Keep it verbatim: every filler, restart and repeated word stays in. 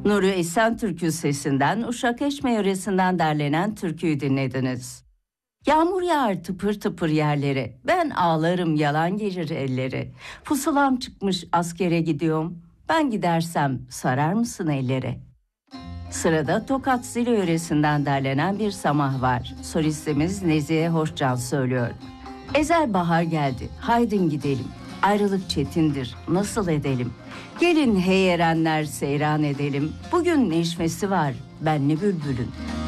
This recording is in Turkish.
Nuri Esen Türkü sesinden Uşak Eşme yöresinden derlenen türküyü dinlediniz. Yağmur yağar tıpır tıpır yerlere, ben ağlarım yalan gelir ellere. Pusulam çıkmış askere gidiyorum, ben gidersem sarar mısın ellere? Sırada Tokat Zili yöresinden derlenen bir samah var. Solistimiz Nezihe Hoşcan söylüyor. Ezel bahar geldi, haydin gidelim. Ayrılık çetindir, nasıl edelim? Gelin hey erenler seyran edelim. Bugün neşmesi var, benli bülbülün.